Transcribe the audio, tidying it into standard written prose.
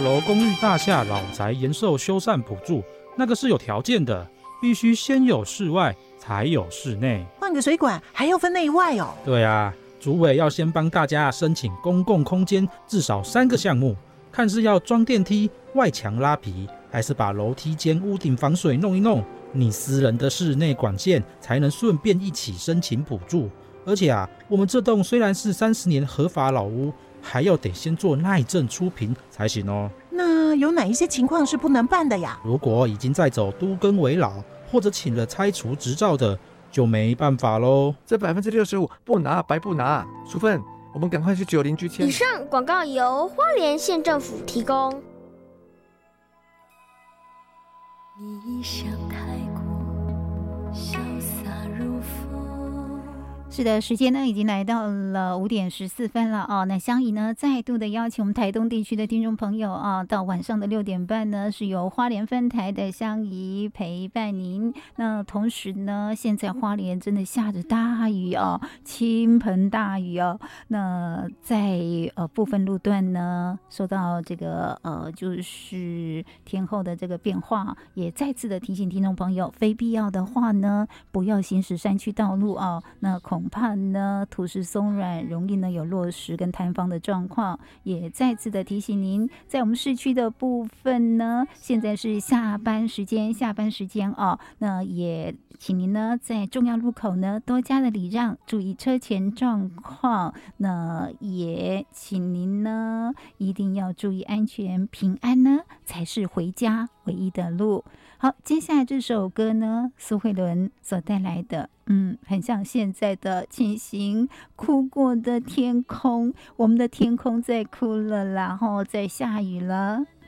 楼公寓大厦老宅延寿修缮补助，那个是有条件的，必须先有室外才有室内。 换个水管还要分内外哦。 对啊，主委要先帮大家申请公共空间至少3个项目，看是要装电梯、外墙拉皮，还是把楼梯间屋顶防水弄一弄，你私人的室内管线才能顺便一起申请补助。而且啊，我们这栋虽然是30年合法老屋，还要得先做耐震初评才行哦。 那有哪一些情况是不能办的呀？ 如果已经在走都更危老，或者请了拆除执照的，就没办法咯。 这65%不拿白不拿，淑芬，我们赶快去90居签。 以上广告由花莲县政府提供。 你像太过潇洒如风。 是的，时间呢已经来到了5点14分了哦。那香怡呢再度的邀请我们台东地区的听众朋友啊，到晚上的6点半呢，是由花莲分台的香怡陪伴您。那同时呢，现在花莲真的下着大雨哦，倾盆大雨哦。那在部分路段呢，受到这个就是天候的这个变化，也再次的提醒听众朋友，非必要的话呢，不要行驶山区道路哦。那恐怕呢土石松软，容易呢有落石跟坍方的状况。也再次的提醒您，在我们市区的部分呢，现在是下班时间哦。那也请您呢在重要路口呢多加的礼让，注意车前状况。那也请您呢一定要注意安全，平安呢才是回家唯一的路。好，接下来这首歌呢，苏慧伦所带来的，很像现在的情形，哭过的天空，我们的天空在哭了啦，然后在下雨了。